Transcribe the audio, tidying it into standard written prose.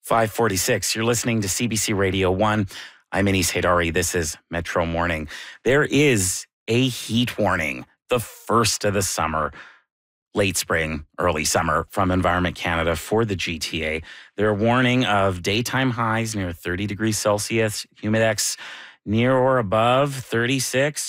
546. You're listening to CBC Radio 1. I'm Anis Haydari. This is Metro Morning. There is a heat warning, the first of the summer, late spring, early summer from Environment Canada for the GTA. They're warning of daytime highs near 30 degrees Celsius, humidex near or above 36,